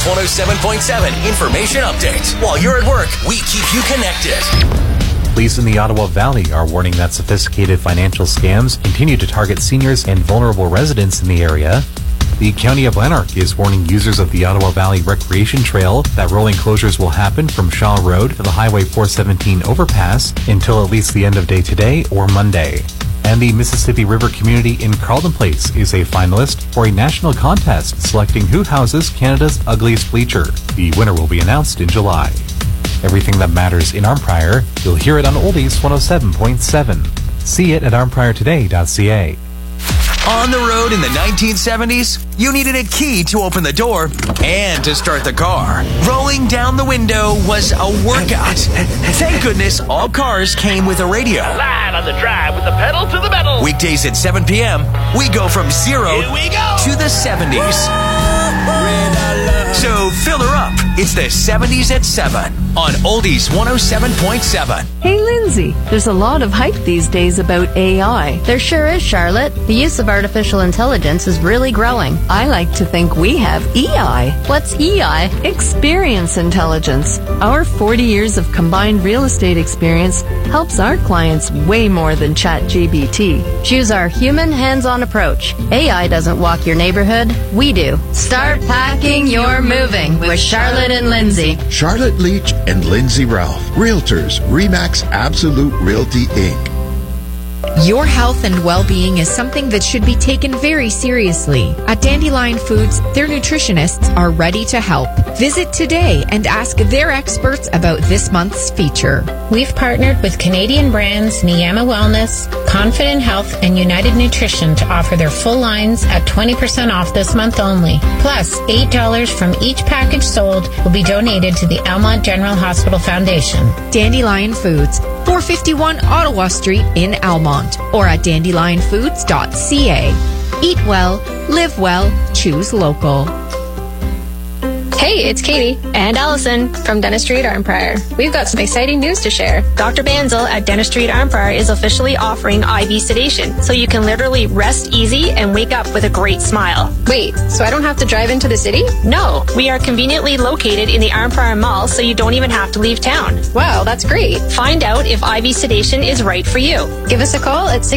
107.7 information update. While you're at work, we keep you connected. Police in the Ottawa Valley are warning that sophisticated financial scams continue to target seniors and vulnerable residents in the area. The County of Lanark is warning users of the Ottawa Valley Recreation Trail that rolling closures will happen from Shaw Road to the Highway 417 overpass until at least the end of day today or Monday. And the Mississippi River community in Carleton Place is a finalist for a national contest selecting who houses Canada's ugliest bleacher. The winner will be announced in July. Everything that matters in Arnprior, you'll hear it on Oldies 107.7. See it at arnpriortoday.ca. On the road in the 1970s, you needed a key to open the door and to start the car. Rolling down the window was a workout. Thank goodness all cars came with a radio. Live on the drive with the pedal to the metal. Weekdays at 7 p.m., we go from zero to the 70s. So fill her up. It's the 70s at 7 on Oldies 107.7. Hey, Lindsay, there's a lot of hype these days about AI. There sure is, Charlotte. The use of artificial intelligence is really growing. I like to think we have EI. What's EI? Experience intelligence. Our 40 years of combined real estate experience helps our clients way more than ChatGPT. Choose our human hands-on approach. AI doesn't walk your neighborhood. We do. Start packing your moving with Charlotte and Lindsay. Charlotte Leach and Lindsay Ralph, Realtors, RE/MAX Absolute Realty, Inc. Your health and well-being is something that should be taken very seriously. At Dandelion Foods, their nutritionists are ready to help. Visit today and ask their experts about this month's feature. We've partnered with Canadian brands Niyama Wellness, Confident Health, and United Nutrition to offer their full lines at 20% off this month only. Plus, $8 from each package sold will be donated to the Almont General Hospital Foundation. Dandelion Foods, 451 Ottawa Street in Almont, or at dandelionfoods.ca. Eat well, live well, choose local. Hey, it's Katie and Allison from Dentistry at Arnprior. We've got some exciting news to share. Dr. Banzel at Dentistry at Arnprior is officially offering IV sedation, so you can literally rest easy and wake up with a great smile. Wait, so I don't have to drive into the city? No, we are conveniently located in the Arnprior Mall, so you don't even have to leave town. Wow, that's great. Find out if IV sedation is right for you. Give us a call at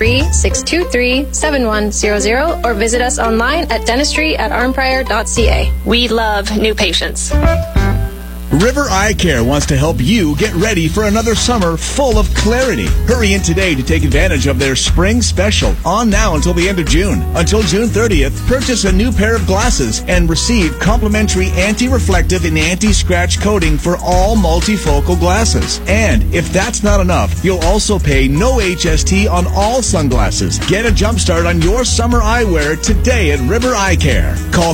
613-623-7100 or visit us online at dentistry@arnprior.ca. We love new patients. River Eye Care wants to help you get ready for another summer full of clarity. Hurry in today to take advantage of their spring special on now until the end of June. Until June 30th, purchase a new pair of glasses and receive complimentary anti-reflective and anti-scratch coating for all multifocal glasses. And if that's not enough, you'll also pay no HST on all sunglasses. Get a jump start on your summer eyewear today at River Eye Care. Call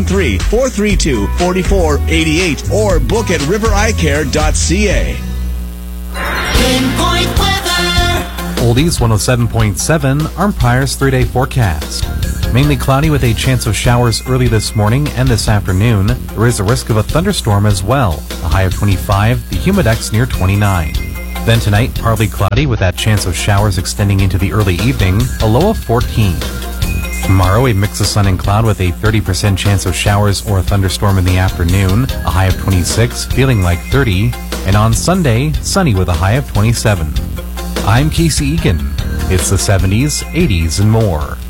613-432-4488 or book at rivereyecare.ca. Pinpoint weather. Oldies 107.7, Arnprior's 3-day forecast. Mainly cloudy with a chance of showers early this morning and this afternoon. There is a risk of a thunderstorm as well. A high of 25, the humidex near 29. Then tonight, partly cloudy with that chance of showers extending into the early evening. A low of 14. Tomorrow, a mix of sun and cloud with a 30% chance of showers or a thunderstorm in the afternoon, a high of 26, feeling like 30, and on Sunday, sunny with a high of 27. I'm Casey Egan. It's the 70s, 80s, and more.